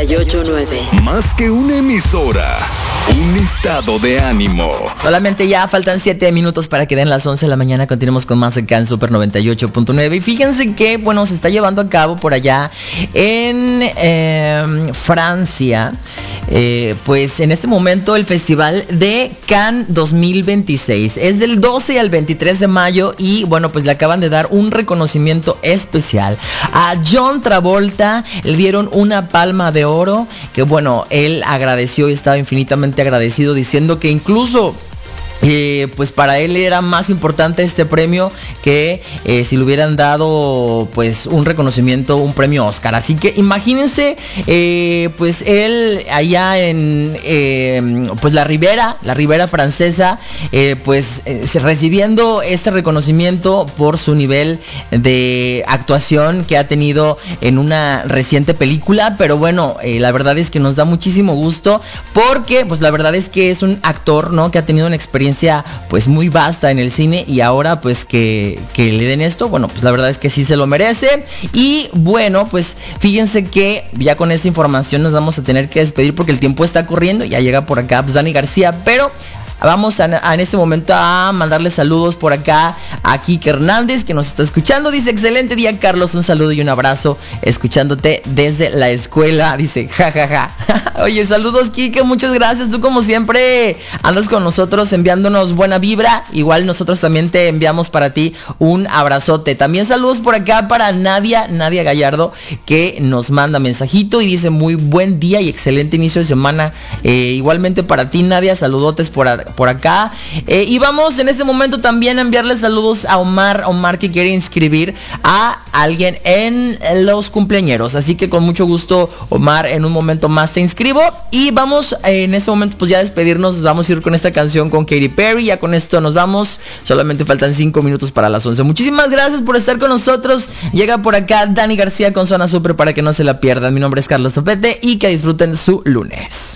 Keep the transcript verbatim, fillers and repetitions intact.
y ocho punto nueve. Más que una emisora, un estado de ánimo. Solamente ya faltan siete minutos para que den las once de la mañana. Continuemos con más acá en Super noventa y ocho punto nueve. Y fíjense que, bueno, se está llevando a cabo por allá en eh, Francia. Eh, pues en este momento el Festival de Cannes dos mil veintiséis es del doce al veintitrés de mayo y bueno, pues le acaban de dar un reconocimiento especial a John Travolta. Le dieron una palma de oro que bueno, él agradeció y estaba infinitamente agradecido, diciendo que incluso Eh, pues para él era más importante este premio que eh, si le hubieran dado pues un reconocimiento, un premio Oscar. Así que imagínense eh, pues él allá en eh, pues la Ribera, la Ribera francesa, eh, pues eh, recibiendo este reconocimiento por su nivel de actuación que ha tenido en una reciente película. Pero bueno, eh, la verdad es que nos da muchísimo gusto porque pues la verdad es que es un actor, ¿no?, que ha tenido una experiencia pues muy vasta en el cine y ahora pues que, que le den esto, bueno, pues la verdad es que sí se lo merece. Y bueno, pues fíjense que ya con esta información nos vamos a tener que despedir porque el tiempo está corriendo. Ya llega por acá pues Dani García, pero vamos a, a en este momento a mandarle saludos por acá a Kike Hernández, que nos está escuchando. Dice: excelente día, Carlos, un saludo y un abrazo, escuchándote desde la escuela. Dice, jajaja. Ja, ja. Oye, saludos, Kike, muchas gracias. Tú como siempre andas con nosotros enviándonos buena vibra. Igual nosotros también te enviamos para ti un abrazote. También saludos por acá para Nadia, Nadia Gallardo, que nos manda mensajito y dice: muy buen día y excelente inicio de semana. Eh, igualmente para ti, Nadia, saludotes por a, por acá. Eh, y vamos en este momento también a enviarle saludos a Omar, Omar que quiere inscribir a alguien en los cumpleañeros. Así que con mucho gusto, Omar, en un momento más te inscribo. Y vamos eh, en este momento pues ya a despedirnos. Vamos a ir con esta canción con Katy Perry. Ya con esto nos vamos. Solamente faltan cinco minutos para las once. Muchísimas gracias por estar con nosotros. Llega por acá Dani García con Zona Super para que no se la pierdan. Mi nombre es Carlos Topete y que disfruten su lunes.